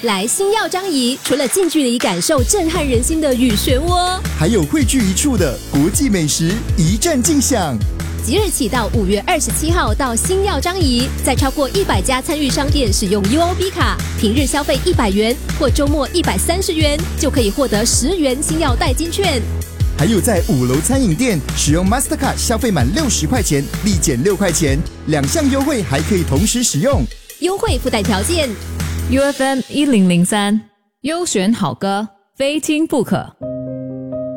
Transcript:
来星耀张仪，除了近距离感受震撼人心的雨漩涡， 还有汇聚一处的国际美食一站尽享。 即日起到5月27号到星耀张仪，在超过100家参与商店使用 UOB 卡，平日消费100元或周末130元，就可以获得10元星耀代金券。 还有在5楼餐饮店使用 Mastercard 消费满60块钱立减6块钱，2项优惠还可以同时使用， 优惠附带条件。 UFM 1003，优选好歌，非听不可。